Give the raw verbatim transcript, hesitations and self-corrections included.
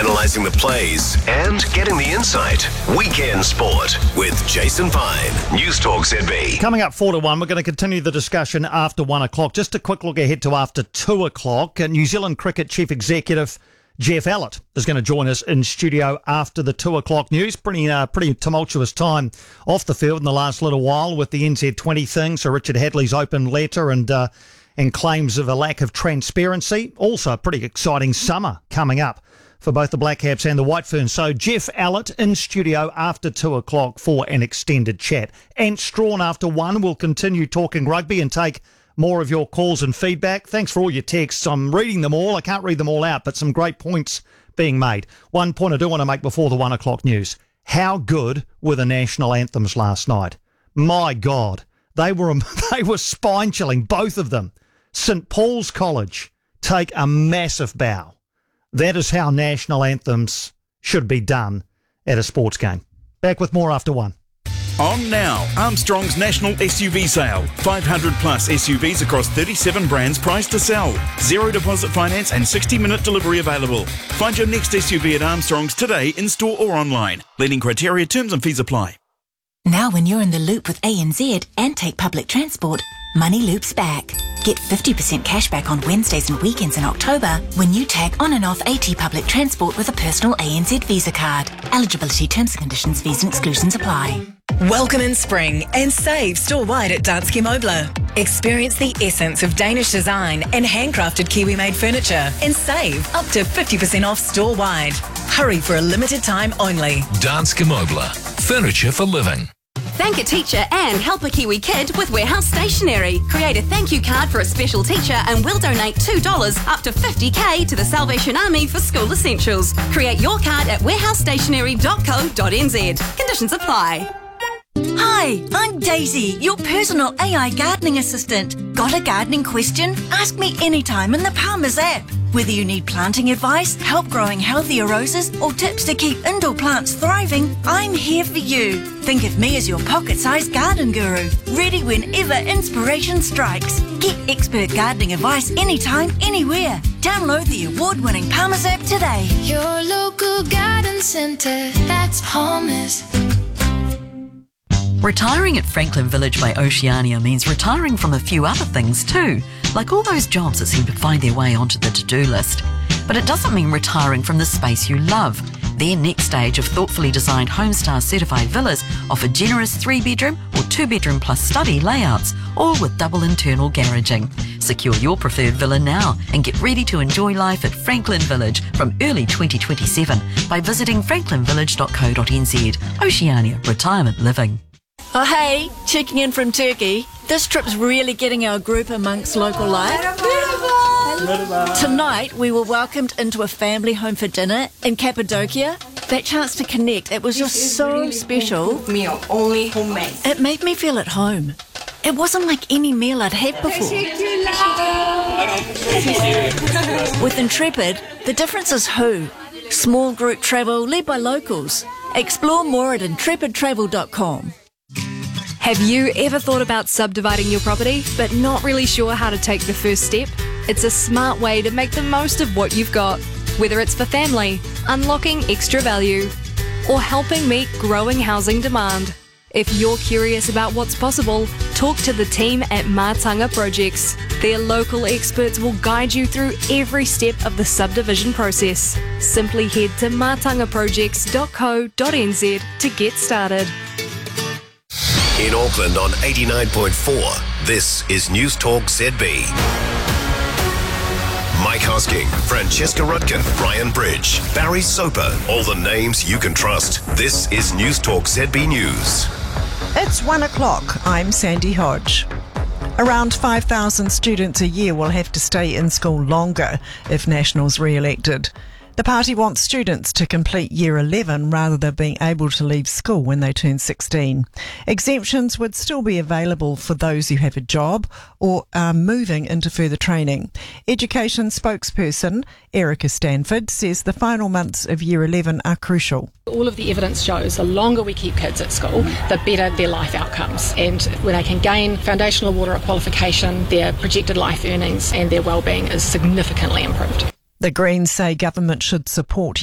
analysing the plays and getting the insight. Weekend Sport with Jason Pine. News Talk Z B. Coming up four to one, we're going to continue the discussion after one o'clock. Just a quick look ahead to after two o'clock. New Zealand Cricket Chief Executive Geoff Allott is going to join us in studio after the two o'clock news. Pretty uh, pretty tumultuous time off the field in the last little while with the N Z twenty thing. So Richard Hadley's open letter and uh, and claims of a lack of transparency. Also a pretty exciting summer coming up for both the Black Caps and the White Ferns. So Geoff Allott in studio after two o'clock for an extended chat. Ant Strawn after one. We'll continue talking rugby and take more of your calls and feedback. Thanks for all your texts. I'm reading them all. I can't read them all out, but some great points being made. One point I do want to make before the one o'clock news. How good were the national anthems last night? My God, they were they were spine-chilling, both of them. St Paul's College take a massive bow. That is how national anthems should be done at a sports game. Back with more after one. On now, Armstrong's national S U V sale. five hundred plus S U Vs across thirty-seven brands priced to sell. Zero deposit finance and sixty minute delivery available. Find your next S U V at Armstrong's today in store or online. Leading criteria, terms and fees apply. Now when you're in the loop with A N Z and take public transport, money loops back. Get fifty percent cash back on Wednesdays and weekends in October when you tag on and off AT public transport with a personal A N Z Visa card. Eligibility, terms and conditions, fees and exclusions apply. Welcome in spring and save store-wide at Danske Møbler. Experience the essence of Danish design and handcrafted Kiwi-made furniture and save up to fifty percent off store-wide. Hurry for a limited time only. Danske Møbler. Furniture for living. Thank a teacher and help a Kiwi kid with Warehouse Stationery. Create a thank you card for a special teacher and we'll donate two dollars up to fifty K to the Salvation Army for school essentials. Create your card at warehouse stationery dot co dot n z. Conditions apply. Hi, I'm Daisy, your personal A I gardening assistant. Got a gardening question? Ask me anytime in the Palmer's app. Whether you need planting advice, help growing healthier roses, or tips to keep indoor plants thriving, I'm here for you. Think of me as your pocket-sized garden guru, ready whenever inspiration strikes. Get expert gardening advice anytime, anywhere. Download the award-winning Palmer's app today. Your local garden centre, that's Palmer's. Retiring at Franklin Village by Oceania means retiring from a few other things too, like all those jobs that seem to find their way onto the to-do list. But it doesn't mean retiring from the space you love. Their next stage of thoughtfully designed Homestar certified villas offer generous three-bedroom or two-bedroom plus study layouts, all with double internal garaging. Secure your preferred villa now and get ready to enjoy life at Franklin Village from early twenty twenty-seven by visiting franklin village dot co dot n z. Oceania Retirement Living. Oh hey, checking in from Turkey. This trip's really getting our group amongst local life. Tonight we were welcomed into a family home for dinner in Cappadocia. That chance to connect, it was just so special. Meal, only homemade. It made me feel at home. It wasn't like any meal I'd had before. With Intrepid, the difference is who. Small group travel led by locals. Explore more at intrepid travel dot com. Have you ever thought about subdividing your property but not really sure how to take the first step? It's a smart way to make the most of what you've got, whether it's for family, unlocking extra value, or helping meet growing housing demand. If you're curious about what's possible, talk to the team at Mātanga Projects. Their local experts will guide you through every step of the subdivision process. Simply head to mātanga projects dot co dot n z to get started. In Auckland on eighty-nine point four, this is News Talk Z B. Mike Hosking, Francesca Rutkin, Ryan Bridge, Barry Soper, all the names you can trust. This is News Talk Z B News. It's one o'clock. I'm Sandy Hodge. Around five thousand students a year will have to stay in school longer if National's re-elected. The party wants students to complete year eleven rather than being able to leave school when they turn sixteen. Exemptions would still be available for those who have a job or are moving into further training. Education spokesperson Erica Stanford says the final months of year eleven are crucial. All of the evidence shows the longer we keep kids at school, the better their life outcomes. And when they can gain foundational award or a qualification, their projected life earnings and their well-being is significantly improved. The Greens say government should support